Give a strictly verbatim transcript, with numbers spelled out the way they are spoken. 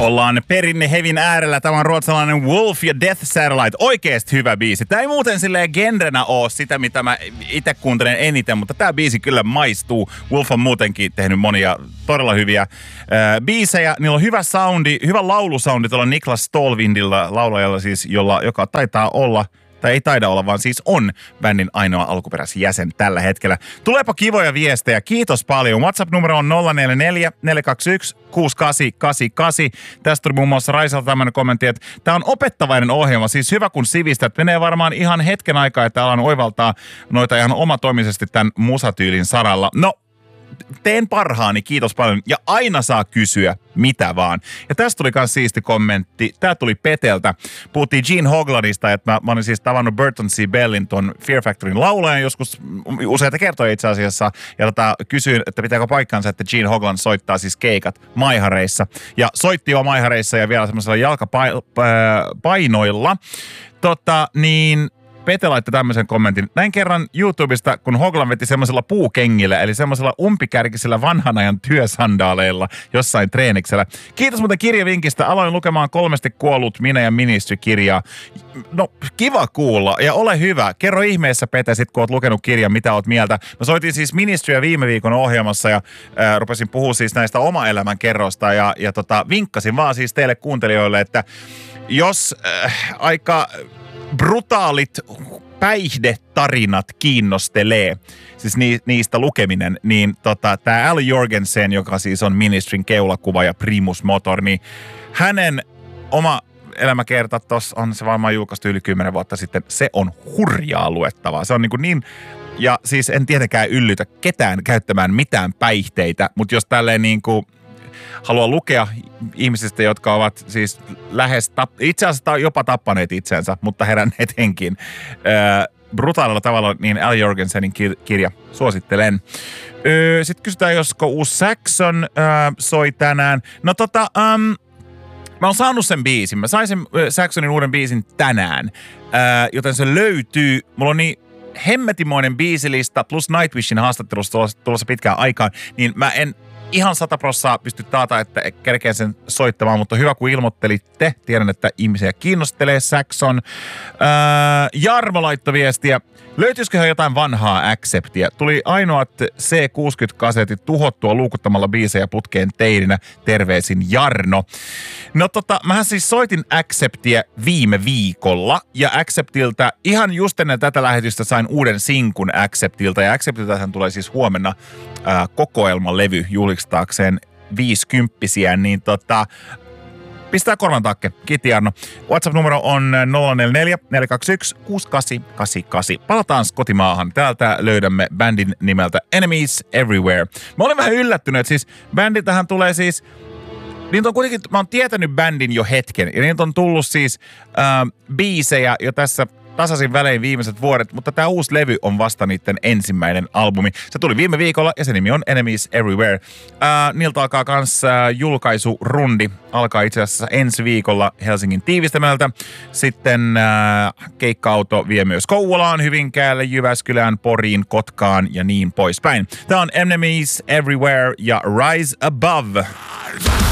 Ollaan perinne hevin äärellä. Tämä on ruotsalainen Wolf ja Death Satellite. Oikeesti hyvä biisi. Tää ei muuten silleen genrenä oo sitä, mitä mä itse kuuntelen eniten, mutta tää biisi kyllä maistuu. Wolf on muutenkin tehnyt monia todella hyviä äh, biisejä. Niillä on hyvä soundi, hyvä laulusoundi tuolla Niklas Stålvindilla, laulajalla siis, jolla, joka taitaa olla... tai ei taida olla, vaan siis on bändin ainoa alkuperäisjäsen tällä hetkellä. Tuleepa kivoja viestejä. Kiitos paljon. WhatsApp-numero on nolla neljä neljä, neljä kaksi yksi, kuusi kahdeksan kahdeksan kahdeksan. Tästä tuli muun muassa Raisalta tämmöinen kommentti, että tämä on opettavainen ohjelma. Siis hyvä kun sivistät. Menee varmaan ihan hetken aikaa, että alan oivaltaa noita ihan omatoimisesti tämän musatyylin saralla. No, teen parhaani, kiitos paljon. Ja aina saa kysyä mitä vaan. Ja tästä tuli myös siisti kommentti. Tää tuli Peteltä. Puhuttiin Gene Hoglanista, että mä, mä olin siis tavannut Burton C. Bellin ton Fear Factoryn laulajan joskus useita kertoja itse asiassa. Ja tota, kysyin, että pitääkö paikkansa, että Gene Hoglan soittaa siis keikat maihareissa. Ja soitti jo maihareissa ja vielä semmoisella jalkapainoilla. Tota, niin... Pete laittoi tämmöisen kommentin. Näin kerran YouTubesta, kun Hoglan veti semmoisella puukengillä, eli semmoisella umpikärkisellä vanhan ajan työsandaaleilla jossain treeniksellä. Kiitos muuten kirjavinkistä. Aloin lukemaan Kolmesti kuollut minä ja Ministry-kirjaa. No, kiva kuulla. Ja ole hyvä. Kerro ihmeessä, Pete, sit kun oot lukenut kirjan, mitä oot mieltä. Mä soitin siis Ministryä viime viikon ohjelmassa ja ää, rupesin puhua siis näistä oma elämän kerrosta ja, ja tota, vinkkasin vaan siis teille kuuntelijoille, että jos äh, aika... brutaalit päihdetarinat kiinnostelee, siis ni, niistä lukeminen, niin tota, tämä Al Jorgensen, joka siis on Ministryn keulakuva ja primus motor, niin hänen oma elämäkerta tossa on se varmaan julkaistu yli kymmenen vuotta sitten. Se on hurjaa luettavaa. Se on niin, kuin niin ja siis en tietenkään yllytä ketään käyttämään mitään päihteitä, mutta jos tälleen niin kuin haluaa lukea ihmisistä, jotka ovat siis lähes, tap- itse asiassa jopa tappaneet itsensä, mutta heränneet henkiin öö, brutaalilla tavalla, niin Al Jorgensenin kir- kirja suosittelen. Öö, Sitten kysytään, josko uusi Saxon öö, soi tänään. No tota, um, mä oon saanut sen biisin. Mä sain sen öö, Saxonin uuden biisin tänään, öö, joten se löytyy. Mulla on niin hemmetimoinen biisilista plus Nightwishin haastattelusta tulossa, tulossa pitkään aikaan, niin mä en ihan sata prossaa pysty taata, että kerkeen sen soittamaan, mutta hyvä kun ilmoittelitte. Tiedän, että ihmisiä kiinnostelee Saxon. Öö, Jarmo laittoi viestiä. Löytyisiköhän jotain vanhaa Acceptia? Tuli ainoat C kuusikymmentä-kasetit tuhottua luukuttamalla biisejä putkeen teininä. Terveisin Jarno. No tota, mähän siis soitin Acceptia viime viikolla. Ja Acceptiltä ihan just ennen tätä lähetystä sain uuden sinkun Acceptilta. Ja Acceptiltähän tulee siis huomenna ää, kokoelmalevy juhlistaakseen viisikymppisiä. Niin tota... pistää korvan takke. Kiitti Jarno. WhatsApp-numero on nolla neljä neljä, neljä kaksi yksi, kuusi kahdeksan kahdeksan kahdeksan. Palataan kotimaahan. Täältä löydämme bändin nimeltä Enemies Everywhere. Mä olin vähän yllättynyt, että siis bändiltähän tulee siis... Niitä on kuitenkin, mä oon tietänyt bändin jo hetken. Ja niitä on tullut siis äh, biisejä jo tässä tasaisin välein viimeiset vuodet, mutta tämä uusi levy on vasta niiden ensimmäinen albumi. Se tuli viime viikolla ja se nimi on Enemies Everywhere. Äh, niiltä alkaa kans äh, julkaisurundi. Alkaa itse asiassa ensi viikolla Helsingin Tiivistelmältä. Sitten äh, keikka-auto vie myös Kouvolaan, Hyvinkäälle, Jyväskylään, Poriin, Kotkaan ja niin poispäin. Tämä on Enemies Everywhere ja Rise Above.